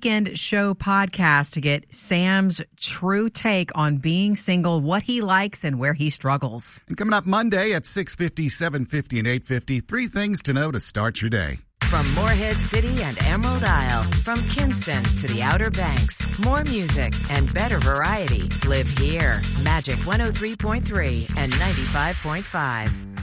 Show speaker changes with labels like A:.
A: Weekend Show podcast to get Sam's true take on being single, what he likes and where he struggles.
B: And coming up Monday at 6:50, 7:50, and 8:50, 3 things to know to start your day.
C: From Morehead City and Emerald Isle, from Kinston to the Outer Banks, more music and better variety live here. Magic 103.3 and 95.5.